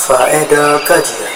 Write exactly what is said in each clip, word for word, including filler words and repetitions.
Faedah kajian.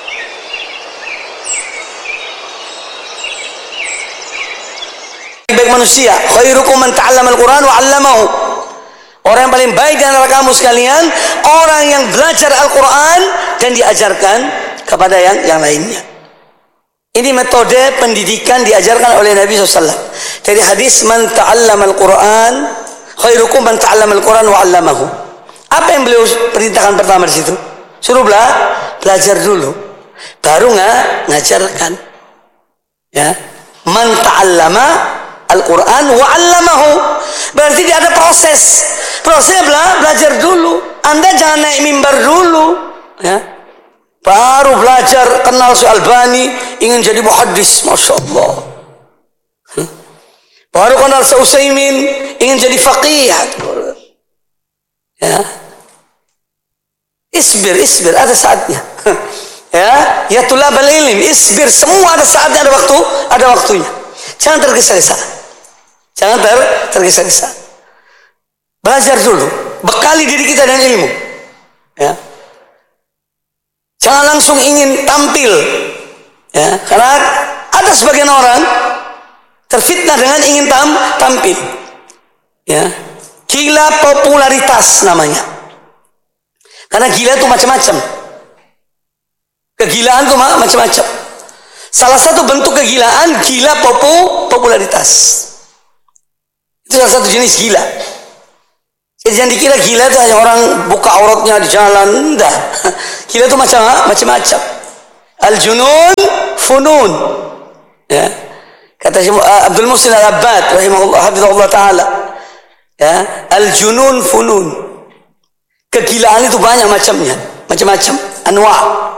Baik manusia, khairukum man ta'allama al-Qur'an wa 'allamahu. Orang yang paling baik di antara kamu sekalian, orang yang belajar Al-Qur'an dan diajarkan kepada yang yang lainnya. Ini metode pendidikan diajarkan oleh Nabi shallallahu alaihi wasallam. Dari hadis man ta'allama al-Qur'an, khairukum man ta'allama al-Qur'an wa 'allamahu. Apa yang beliau perintahkan pertama di situ? Suruh bela, belajar dulu, baru nggak ngajarkan. Ya, man ta'allama Al-Quran wa 'allamahu. Berarti dia ada proses. Prosesnya bela, belajar dulu. Anda jangan naik mimbar dulu, ya. Baru belajar kenal Syekh Albani, ingin jadi muhaddis, masya Allah. Baru kenal Syekh Utsaimin, ingin jadi faqih. Ya. Isbir, isbir, ada saatnya. Ya, ya tulabal ilm, isbir, semua ada saatnya, ada waktu, ada waktunya. Jangan tergesa-gesa. Jangan ter tergesa-gesa. Belajar dulu, bekali diri kita dengan ilmu. Ya. Jangan langsung ingin tampil. Ya, karena ada sebagian orang terfitnah dengan ingin tam tampil. Ya. Gila popularitas namanya. Karena gila itu macam-macam. Kegilaan itu macam-macam. Salah satu bentuk kegilaan, gila popu, popularitas. Itu salah satu jenis gila. Jadi jangan dikira gila itu hanya orang buka auratnya di jalan. Enggak. Gila itu macam macam-macam. Al-junun funun. Ya. Kata Abdul Muhsin Al-Abbad rahimahullah hafizahullah taala. Ya, al-junun funun. Kegilaan itu banyak macamnya, macam-macam, anwa'.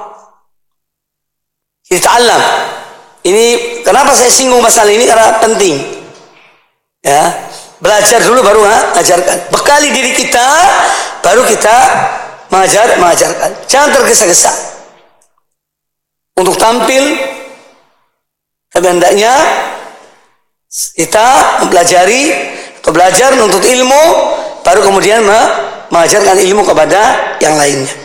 Jadi ta'allam. Ini kenapa saya singgung masalah ini, karena penting. Ya, belajar dulu baru mengajarkan. Bekali diri kita baru kita mengajar mengajarkan. Jangan tergesa-gesa untuk tampil. Tapi hendaknya kita mempelajari atau belajar menuntut ilmu, baru kemudian mengajarkan ilmu kepada yang lainnya.